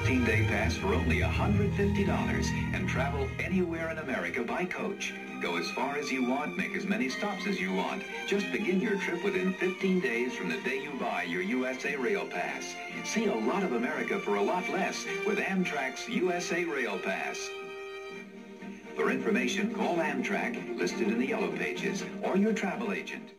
15-day pass for only $150 and travel anywhere in America by coach. Go as far as you want, make as many stops as you want. Just begin your trip within 15 days from the day you buy your USA Rail Pass. See a lot of America for a lot less with Amtrak's USA Rail Pass. For information, call Amtrak, listed in the Yellow Pages, or your travel agent.